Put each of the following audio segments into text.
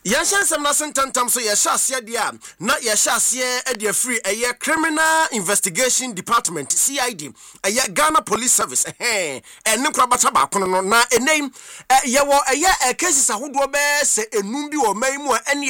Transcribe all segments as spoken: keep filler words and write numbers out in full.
Yanshan some nasan tantam so ya shasia dia na ya shasia e dia free a criminal investigation department C I D a Ghana Police Service eh ene krabata ba kono no na enem ye wo ye cases ahodo be se enum bi wo man mu ene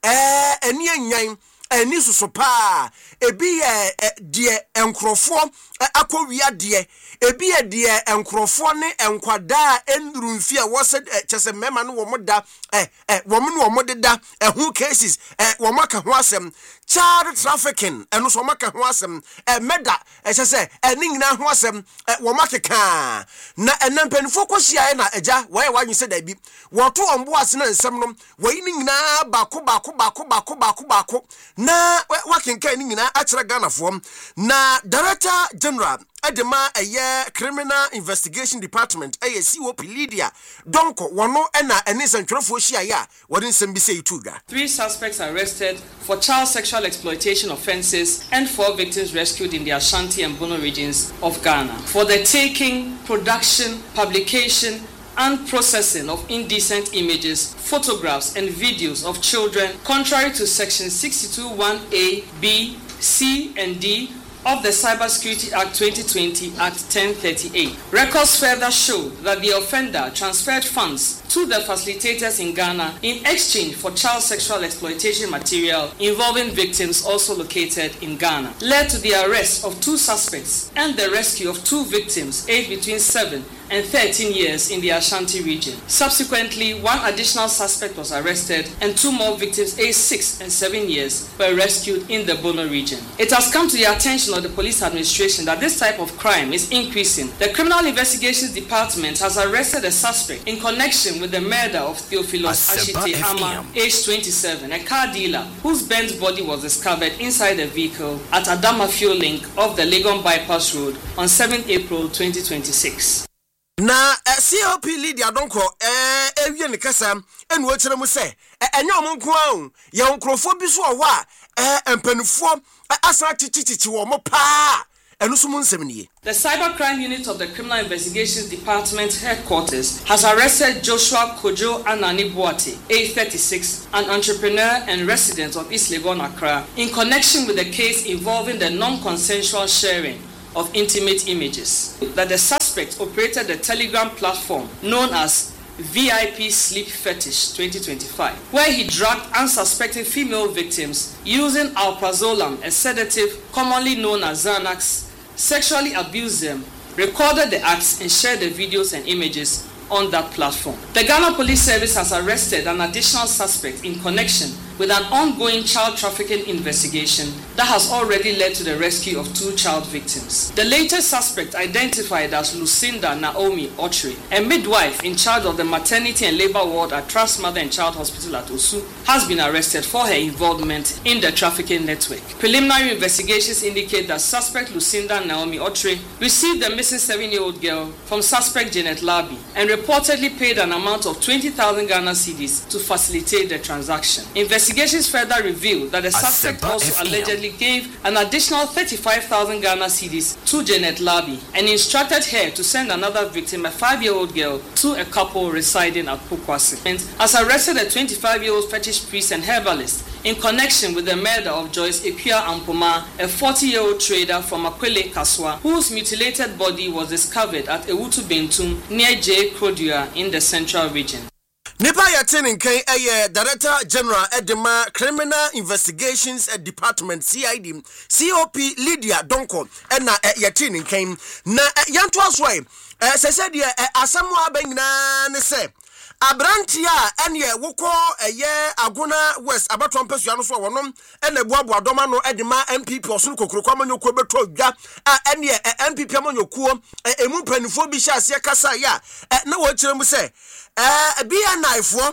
eh ene anyan eni suso pa ebi ye die enkrofo akowia die ebi ye die enkrofo ne enkwada endurumfi a wo se chese mema no wo moda eh eh wo mo no wo modeda ehu cases eh wo maka ho asem child trafficking eno so maka ho asem eh meda eh chese eni nyina ho asem eh wo makeka na enampanifo kwhia na eja wo ye wanyu se da bi wo to ombo ase na nsem no wo yi nyina bako bako bako bako bako bako na wakenka ni nyina akira Ghana fo na Director General Edema a Criminal Investigation Department a C O P Lydia Donko wono ena ene sentwefo hia ya wodin sem bi say tuga. Three suspects arrested for child sexual exploitation offenses and four victims rescued in the Ashanti and Bono regions of Ghana for the taking, production, publication and processing of indecent images, photographs and videos of children contrary to section sixty-two one A, B, C and D of the Cybersecurity Act twenty twenty Act ten thirty-eight. Records further show that the offender transferred funds to the facilitators in Ghana in exchange for child sexual exploitation material involving victims also located in Ghana, led to the arrest of two suspects and the rescue of two victims aged between seven and thirteen years in the Ashanti region. Subsequently, one additional suspect was arrested and two more victims aged six and seven years were rescued in the Bono region. It has come to the attention of the police administration that this type of crime is increasing. The Criminal Investigations Department has arrested a suspect in connection with the murder of Theophilus Ashite Ama, aged twenty-seven, a car dealer whose burnt body was discovered inside the vehicle at Adama Fuel Link of the Legon Bypass Road on seventh April twenty twenty-six. Na C O P Lydia Donko eh ewie ne kasa enu o kire mu se enye omonko an ye nkrofo bi so wo a eh empanufo asa chichichi wo mo pa enu so mu nsem nie. The Cybercrime Unit of the Criminal Investigations Department headquarters has arrested Joshua Kojo Anani Boate, age thirty-six, an entrepreneur and resident of East Legon, Accra, in connection with the case involving the non-consensual sharing of intimate images. That the suspect operated the Telegram platform known as V I P Sleep Fetish twenty twenty-five, where he drugged unsuspecting female victims using alprazolam, a sedative commonly known as Xanax, sexually abused them, recorded the acts and shared the videos and images on that platform. The Ghana Police Service has arrested an additional suspect in connection with an ongoing child trafficking investigation that has already led to the rescue of two child victims. The latest suspect, identified as Lucinda Naomi Otre, a midwife in charge of the maternity and labor ward at Trust Mother and Child Hospital at Osu, has been arrested for her involvement in the trafficking network. Preliminary investigations indicate that suspect Lucinda Naomi Otre received the missing seven-year-old girl from suspect Janet Labi and reportedly paid an amount of twenty thousand Ghana cedis to facilitate the transaction. Investigations further revealed that the suspect also allegedly gave an additional thirty-five thousand Ghana cedis to Janet Labi and instructed her to send another victim, a five-year-old girl, to a couple residing at Pokwasi. And has arrested a twenty-five-year-old fetish priest and herbalist in connection with the murder of Joyce Epia Ampoma, a forty-year-old trader from Akwele, Kaswa, whose mutilated body was discovered at Ewutu Bentum near J. Krodua in the Central Region. Nipa yatin nkan eye Director General Edema Criminal Investigations Department C I D C O P Lydia Donko na yatin nkan na yanto asoi eh sese de asemu abanyina ne se Abrantia ene woko eye Agona West abaton pesua no so wonom ene buabu adoma no edema M P P osun kokrokwa manyokuo beto dwa a ene M P P manyokuo emu panifo bi hya ase kasa ya na wo kire mu se eh bia naifo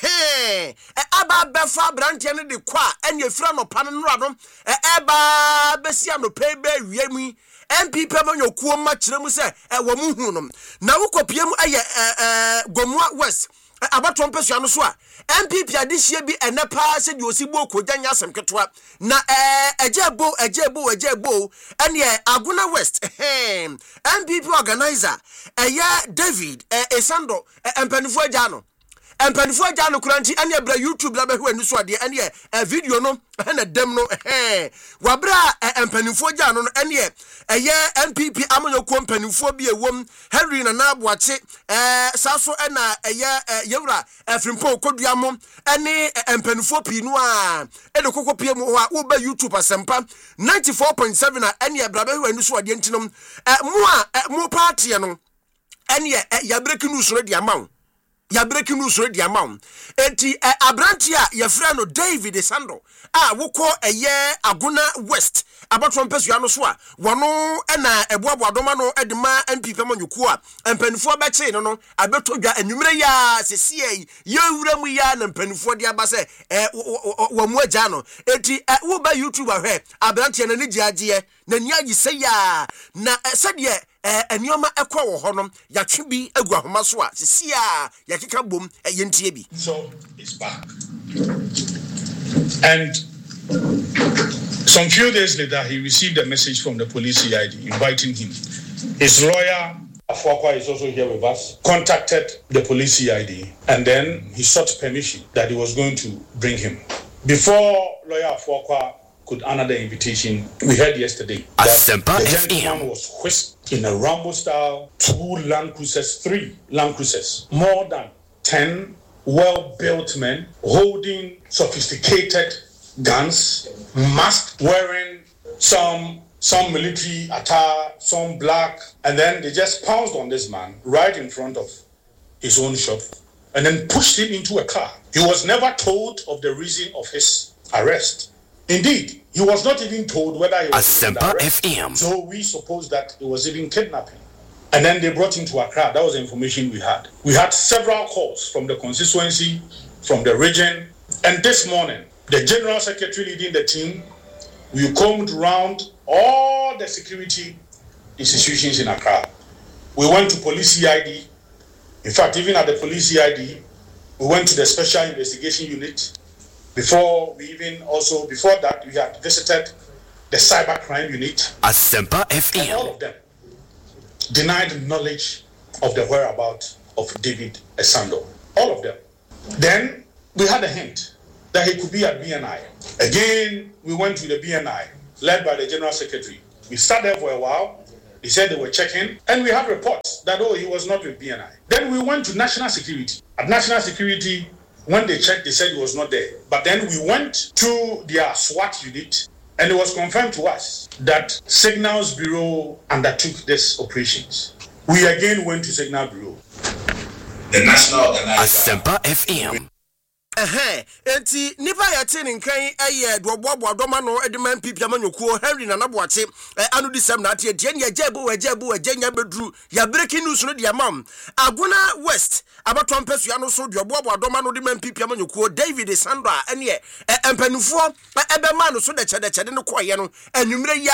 eh aba befa Abrantia ne de kwa ene efira no pan no adom eh eba besia no pebe wiemu M P P manyokuo ma kire mu se e wo mu hu no na wo kopiem aye eh Gomwa West abaton pesua no so a M P P adihie bi enepa se di osigbo kojanya asem ketwa na eh ejebo ejebo ejebo ene Aguna West M P P organizer eye David eh Esando empanifo aja no empanifo agya no kuranti ane abra YouTube la behwe anu so ade ane e video no na dem no eh wabra empanifo agya no ane eye M P P amanyoko empanifo bi ewom Henry na Naboache eh saso na eye yewura Efrimpo Koduamo ane empanifo pinu a e de kokko pie mu ho wo ba YouTube asempa ninety-four point seven a ane abra behwe anu so ade ntinom eh mu a mu party no ane ya breaking news no di amaw ya breaking news ready amount enti abranti a ya frɛ no David Sando a wokɔ ɛyɛ Aguna West abatron pesu ano so a wono na eboabo adoma no edema M P P manyuku a mpanifo bɛkye no no abeto dwa anwumre ya sesie ya wura mu ya na mpanifo de aba sɛ wo mu agya no enti wo ba YouTube ahwɛ abranti na ne giagie na ni agi sɛ ya na sɛdeɛ enioma ekwa wo honom ya twe bi agu ahoma so a sesia ya keka bom yentie bi. So it's back. And some few days later he received a message from the police C I D inviting him. His lawyer Afuakwa is also here with us, contacted the police C I D and then he sought permission that he was going to bring him. Before lawyer Afuakwa could honor the invitation, we heard yesterday that the gentleman was whisked in a Rambo style, two Land Cruisers, three Land Cruisers, more than ten well-built men holding sophisticated guns, masked, wearing some some military attire, some black, and then they just pounced on this man right in front of his own shop and then pushed him into a car. He was never told of the reason of his arrest. Indeed, he was not even told whether he was even arrested. So we suppose that it was even kidnapping. And then they brought him to Accra. That was the information we had. We had several calls from the constituency, from the region. And this morning, the General Secretary leading the team, we combed around all the security institutions in Accra. We went to police C I D. In fact, even at the police C I D, we went to the Special Investigation Unit. Before we even also, before that, we had visited the cyber crime unit. Asempa F M. And all of them denied knowledge of the whereabouts of David Sando. All of them. Then we had a hint that he could be at B N I. Again, we went to the B N I, led by the General Secretary. We sat there for a while. They said they were checking, and we had reports that, oh, he was not with B N I. Then we went to National Security. At National Security, when they checked, they said he was not there. But then we went to their SWAT unit, and it was confirmed to us that Signals Bureau undertook these operations. We again went to Signal Bureau. The National Organizer. Asempa F M. Eh enti nipa ya tin nkan eye doboabo adoma no edema mpipia manyokuo Henry na Naboache anu disem na ate die ne ajabu ajabu ajanya bedru ya breaking news no dia mam Aguna West abaton pesu ya no so doboabo adoma no de mpipia manyokuo David Sandra ene empanufo ebe ma no so de chede chede no koye no anwumre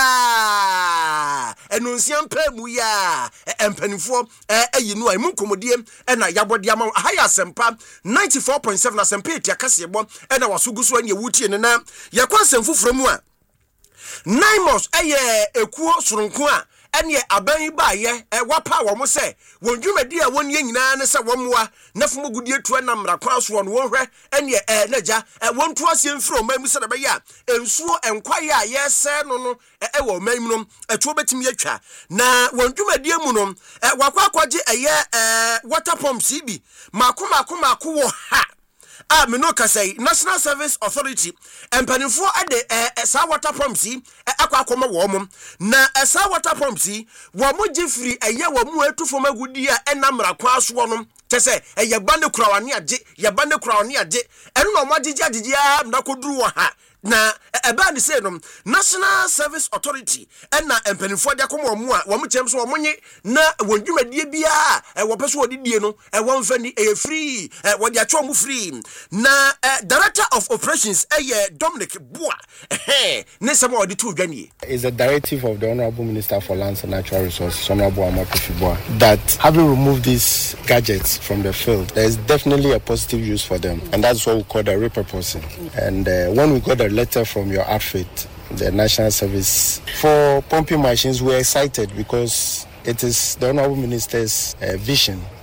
ya enunsiam pamu ya empanufo eyinu amu komodie na yabode ama haya Asempa ninety-four point seven Asempa eti akasebo ena wasugusu anye wutie ne na yakwansem fufuro mu a nine months eye ekuo soronko a ene aban ba ye wapa wo mo se wondwumadi a wonye nyina ne se womwa nafumo gudie tu na mra kwa so no wohwe ene naja wontu asie mfiro ma mu se na be ya ensuo enkwaye a yese no no e wo mam no etuo betimi atwa na wondwumadi mu no wakwa akwaje eye water pump C B makoma akoma akwo ha Ah, Minoka say National Service Authority empanifo ade esa water pumps yi akwa akoma wo mum na esa water pumps yi wo mo gifri eye wo mu atufo magudi a enamra kwa so no tese eye bande kurawani age ye bande kurawani age enu no mo agigi agigi a na koduru wo ha na eba ni say no National Service Authority ena empanifo de akoma mu a wo mo chem so wo monye na wondwumadie bia e wo peso odidie no e wo mfani e free e wo dia twa mu free na uh, Director of Operations eh Dominic Boa eh ne sama odi tu dwanie is a directive of the Honorable Minister for Lands and Natural Resources, Honorable Amakofi Boa, that having removed these gadgets from the field, there is definitely a positive use for them, and that's what we call the repurposing. And uh, when we got a letter from your outfit, the National Service, for pumping machines, we're excited because it is the Honorable Minister's uh, vision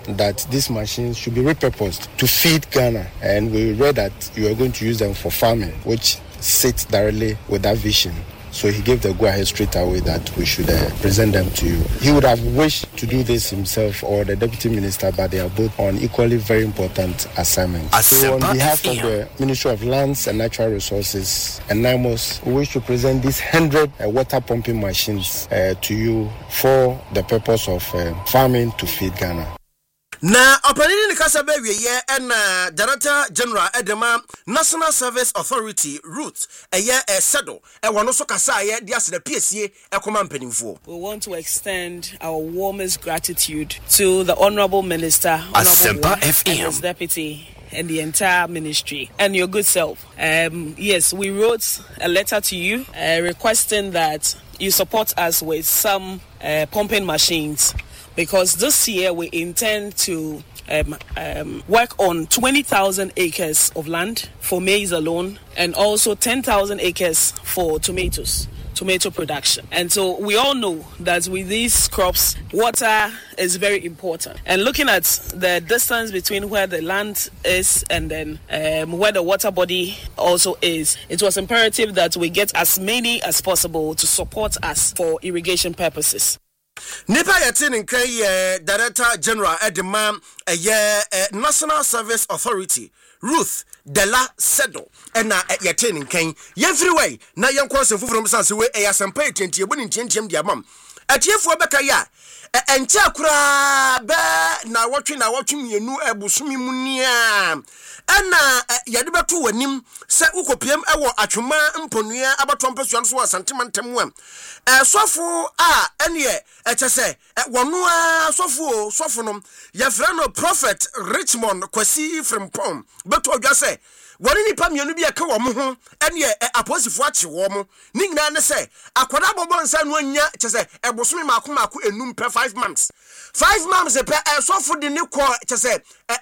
that these machines should be repurposed to feed Ghana. And we read that you are going to use them for farming, which sits directly with that vision. So he gave the go-ahead straight away that we should uh, present them to you. He would have wished to do this himself or the deputy minister, but they are both on equally very important assignments. So on behalf of the Ministry of Lands and Natural Resources and NIMOS, we wish to present these one hundred uh, water pumping machines uh, to you for the purpose of uh, farming to feed Ghana. Na opanini nikasa bewe ye ena Director General Edema National Service Authority Ruth eye e sedo e wono so kasa ye dia se P S A e koma mpanimfo. We want to extend our warmest gratitude to the Honorable Minister, Honorable and his deputy and the entire ministry and your good self. Um, yes, we wrote a letter to you uh, requesting that you support us with some uh, pumping machines, because this year we intend to um, um, work on twenty thousand acres of land for maize alone and also ten thousand acres for tomatoes, tomato production. And so we all know that with these crops, water is very important. And looking at the distance between where the land is and then um, where the water body also is, it was imperative that we get as many as possible to support us for irrigation purposes. Nipa yatin nke Director General Edema ye National Service Authority Ruth Dela Sedo ena yatin nke everywhere na yankon senfufuro msanse we eyasempa etentie boni ntientem dia mam atiefo beka ya enche akura be na wotwe na wotwe mienu ebusumi munia ena yade beto wanim se ukopiem ewo atwoma mponua abatompesuan so asantemantem am eh sofo a ene echese wono a sofo sofo no yefra no Prophet Richmond Kwasi Frimpom beto odwase woni nipa mienu bi aka wo mo ho ene aposifo ache wo mo ni nyina ne se akoda bobo nsa no anya chese ebosome mako mako enum per five months five months pe sofo de ne ko chese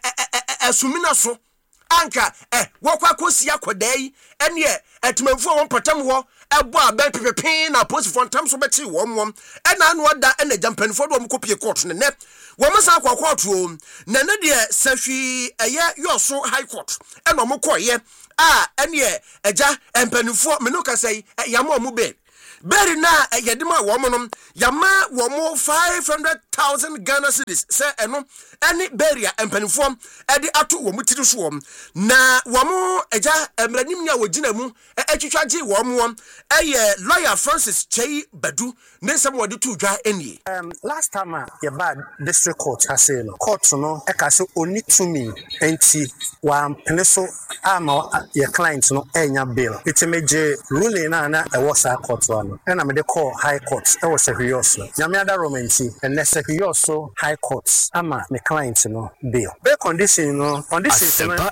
asumina so anka eh wokwa kosi akodai ene etimamfu won patam ho ebo aban pepepin na posifo ntam so bechi wo mo ena anu oda ena jampanifo do mo kopie court ne ne wo mo san kwa court o na ne de sahwi eye yoso high court ena mo koye a ene eja empanifo me no ka sei yama mo be Beri na yedima womonom yama womo five hundred thousand Ghana cedis se eno eni beria empanifo edi ato wo mutiri so wom na womo eja emranim nya wogina mu etwitwaje womo eye lawyer Francis Chei Badu nensem wodi to dwa eni um last time uh, your bad district court has say no court no e ka se oni to me enti wa peneso ama your client no enya bill itemeje ruling na na e was a court one and I'm the call high court. I was a Rioso. Yamiada Romancy and Nessa Rioso high courts. Ama my clients no bill. Bail condition no condition um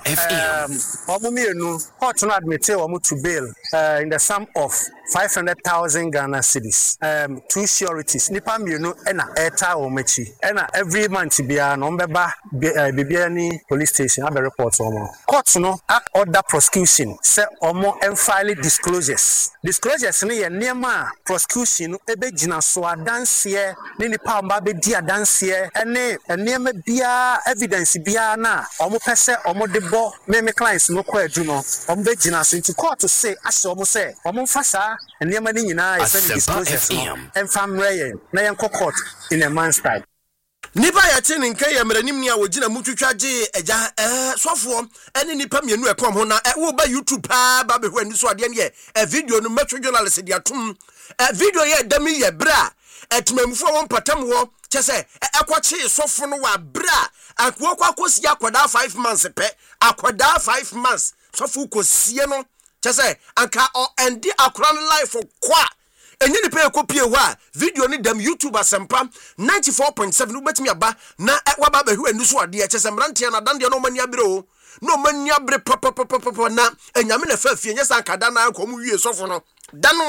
Omumi no court no admit or to bail uh, in the sum of five hundred thousand Ghana cedis. Um two sureties. Nipa mi no ena eta o mechi. Ena every month bia no mbeba bibia ni police station have report omo. Court no act order prosecution say omo and file disclosures. Disclosures ni ye niema prosecution ebe gina so adanse ni nipa mba be di adanse ene niema bia evidence bia na omo pese omo de bo me me clients no kwa adu no omo be gina so into court to say ase omo say omo fasa niema ni nyina e say disclosures no en famre na yen court in a man's time. Nipa yatin nke yemranim ni a wogina mutwitwaje eja eh sofo ene nipa mienu e kom ho na wo ba YouTube pa ba be ho ani so ade ne e video no metro journalist dia tum e video ye dami ye bra etimamfo won patam ho chese ekwache sofo no wa bra akwo kwa kosi akoda five months pe akoda five months sofo kosie no chese anka o endi akran life kwa enye ni pe kopie ho a video ni dam YouTube asempa ninety-four point seven ubetimi aba na waba ba hu anu so ade chese mrantia na dande no mani abere o no mani abere papa papa papa na enyame na fafie nya san kada na ko mu wie sofo no dano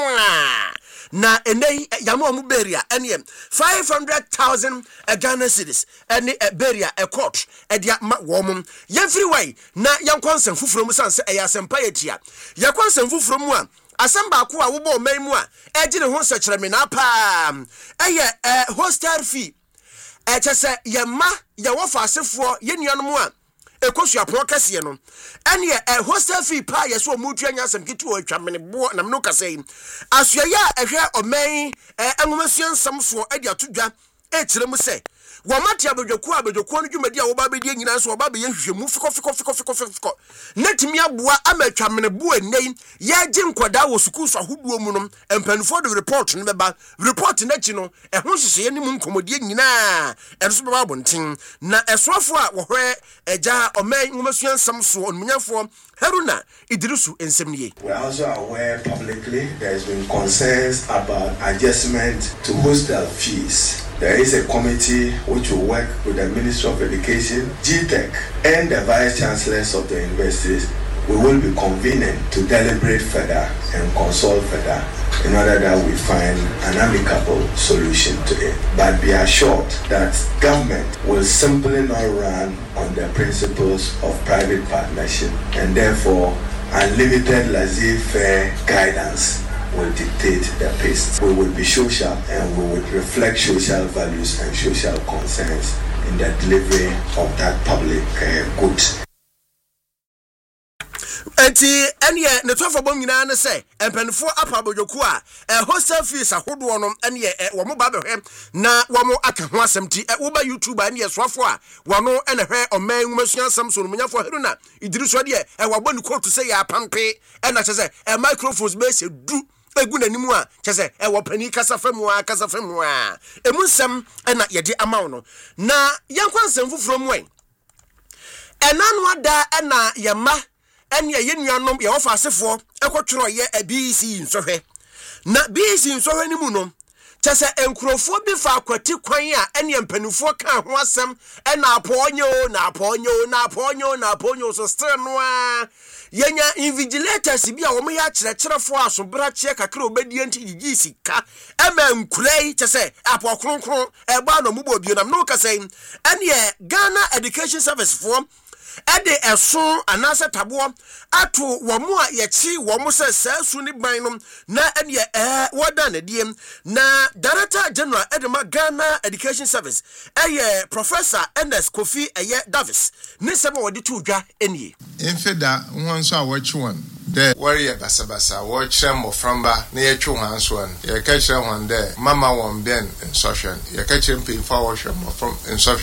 na enei yama mu beria ene five hundred thousand Ghana cedis ene beria e court e dia wo mum everywhere na yankonsem fufuro mu sanse e yasempa yetia yakonsem fufuro mu a asamba ko a wo bo man mu a e gine ho sekere me na pa eye hostel fee e chese ye ma ye wo fa asefo ye nuanom a ekosua pro kase no ene e hostel fee pa ye so mutua nyasem kitu o atwamene bo na me no kase yi asua ya ehwe oman enwomasuan nsam so ade atodwa e kire mu se wo mate abedwoku abedwoku no dwumadi a wo ba bedi nyina so wo ba be ye hwehwemu fiko fiko fiko fiko fiko netimi aboa amatwamene bo anei ye gye nkoda wo suku so ahoduo mu no empanifo de report no beba report na chi no e ho hyehye ni mu nkomodie nyina e so beba bonten na esofo a wo hwe eja oman ngomasuan nsam so onmunyafo Haruna Idrisu Ensemniye. We are also aware publicly there has been concerns about adjustment to hostel fees. There is a committee which will work with the Ministry of Education, G TEC, and the Vice Chancellors of the universities. We will be convening to deliberate further and consult further in order that we find an amicable solution to it. But be assured that government will simply not run on the principles of private partnership, and therefore unlimited laissez-faire guidance will dictate the pace. We will be social and we will reflect social values and social concerns in the delivery of that public uh, goods. Enti ene ne tofo bom nyina ne se empanifo apa bojoku a e hostel fees ahodo no ene e wo mo ba behwe na wo mo aka ho asemti e wo ba YouTube ene e soafo a wono ene hwe oman ngumasuan samso no munyafo Haruna Idrisu de e wo bonu kotu se ya pampe e na chese e microphones be se du egu nanimu a chese e wo pani kasa famu a kasa famu a e munsem e na ye de amaw no na yankwansem fufuro mu en enanu ada e na ye ma ene ye nuanom ye wofa asefo ekotwero ye abc nsohwe na bc nsohwe ni mu no chese enkrofo bi fa akwati kwan a ene mpanifo ka ho asem ena aponyo na aponyo na aponyo na aponyo so still no a yenya invigilators bi a wo ya kirekerefo asobra che kakra obedi enti gigi sika ema nkurei chese apo kronkron egba no mubo bio na no kase ene Ghana Education Service for ede eso anase tabo ato wo mu a ye chi wo mu se sasu ni ban no na ene eh woda na die na Director General Edema Ghana Education Service eye Professor Ernest Kofi eye Davis ni sema wodi tu dwa enie infeda won so a wo chi won de warrior basabasa wo kire mo framba na ye twu han so an ye ka kire won de mama won ben instruction ye ka kire pay for wo mo from instruction